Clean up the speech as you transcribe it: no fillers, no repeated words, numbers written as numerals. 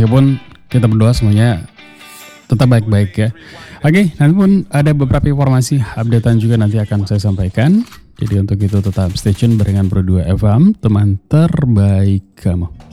Meskipun kita berdoa semuanya tetap baik-baik ya. Oke, nanti pun ada beberapa informasi updatean juga nanti akan saya sampaikan. Jadi untuk itu tetap stay tune barengan Pro 2 FM, teman terbaik kamu.